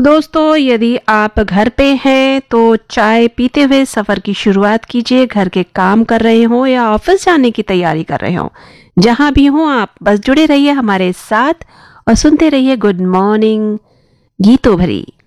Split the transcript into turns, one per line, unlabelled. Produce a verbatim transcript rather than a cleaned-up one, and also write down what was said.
तो दोस्तों, यदि आप घर पे हैं तो चाय पीते हुए सफ़र की शुरुआत कीजिए। घर के काम कर रहे हो या ऑफिस जाने की तैयारी कर रहे हो, जहां भी हो आप बस जुड़े रहिए हमारे साथ और सुनते रहिए गुड मॉर्निंग गीतों भरी।